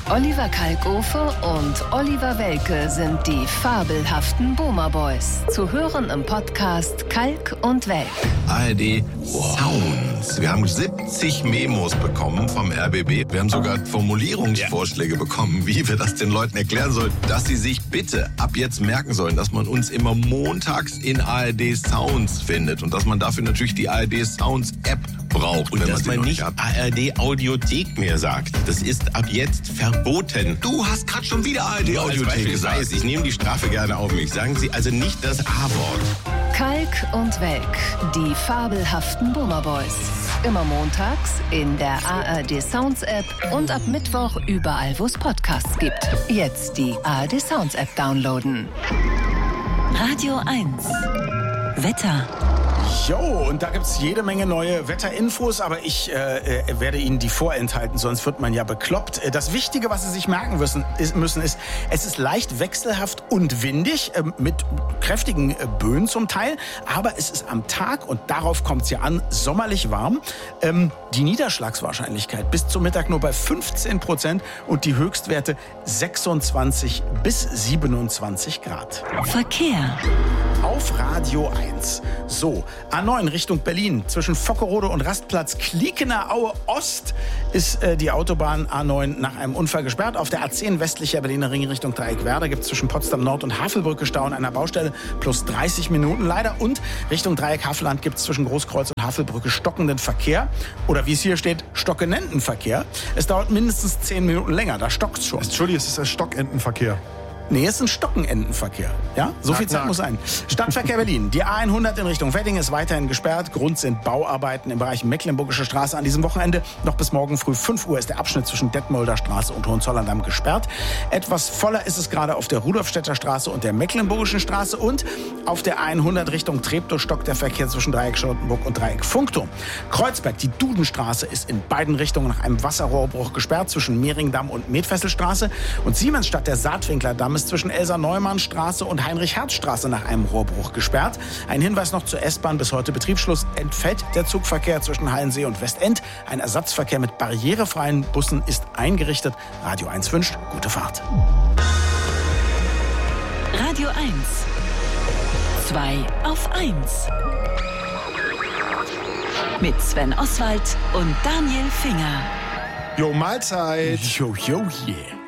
Oliver Kalkofe und Oliver Welke sind die fabelhaften Boomer Boys. Zu hören im Podcast Kalk und Welk. ARD Sounds. Wir haben 70 Memos bekommen vom RBB. Wir haben sogar Formulierungsvorschläge bekommen, wie wir das den Leuten erklären sollen, dass sie sich bitte ab jetzt merken sollen, dass man uns immer montags in ARD Sounds findet und dass man dafür natürlich die ARD Sounds App braucht. Und wenn dass man nicht ARD Audiothek mehr sagt. Das ist ab jetzt verboten. Du hast gerade schon wieder ARD Audiothek gesagt. Ich nehme die Strafe gerne auf mich. Sagen Sie also nicht das A-Wort. Kalk und Welk, die fabelhaften Boomer Boys. Immer montags in der ARD Sounds App und ab Mittwoch überall, wo es Podcasts gibt. Jetzt die ARD Sounds App downloaden. Radio 1. Wetter. Jo, und da gibt's jede Menge neue Wetterinfos, aber ich werde Ihnen die vorenthalten, sonst wird man ja bekloppt. Das Wichtige, was Sie sich merken müssen, ist, es ist leicht wechselhaft und windig, mit kräftigen Böen zum Teil, aber es ist am Tag, und darauf kommt's ja an, sommerlich warm. Die Niederschlagswahrscheinlichkeit bis zum Mittag nur bei 15% und die Höchstwerte 26 bis 27 Grad. Verkehr. Auf Radio 1. So, A9 Richtung Berlin. Zwischen Vockerode und Rastplatz Kliekener Aue Ost ist die Autobahn A9 nach einem Unfall gesperrt. Auf der A10 westlicher Berliner Ring Richtung Dreieckwerder gibt es zwischen Potsdam Nord und Havelbrücke Stau an einer Baustelle plus 30 Minuten leider. Und Richtung Dreieck Havelland gibt es zwischen Großkreuz und Havelbrücke stockenden Verkehr. Oder wie es hier steht, stockenenden Verkehr. Es dauert mindestens 10 Minuten länger, da stockt's schon. Entschuldigung, es ist ein Stockentenverkehr. Nee, es ist ein Stockenentenverkehr. Ja, so viel Zeit muss sein. Stadtverkehr Berlin. Die A100 in Richtung Wedding ist weiterhin gesperrt. Grund sind Bauarbeiten im Bereich Mecklenburgische Straße an diesem Wochenende. Noch bis morgen früh 5 Uhr ist der Abschnitt zwischen Detmolder Straße und Hohenzollern-Damm gesperrt. Etwas voller ist es gerade auf der Rudolfstädter Straße und der Mecklenburgischen Straße. Und auf der A100 Richtung Treptow stockt der Verkehr zwischen Dreieck Charlottenburg und Dreieck Funkturm. Kreuzberg, die Dudenstraße, ist in beiden Richtungen nach einem Wasserrohrbruch gesperrt zwischen Mehringdamm und Medfesselstraße. Und Siemensstadt, der Saatwinklerdamm, ist zwischen Elsa-Neumann-Straße und Heinrich-Herz-Straße nach einem Rohrbruch gesperrt. Ein Hinweis noch zur S-Bahn: bis heute Betriebsschluss. Entfällt der Zugverkehr zwischen Hallensee und Westend. Ein Ersatzverkehr mit barrierefreien Bussen ist eingerichtet. Radio 1 wünscht gute Fahrt. Radio 1. 2 auf 1. Mit Sven Oswald und Daniel Finger. Jo, Mahlzeit. Jo, yeah.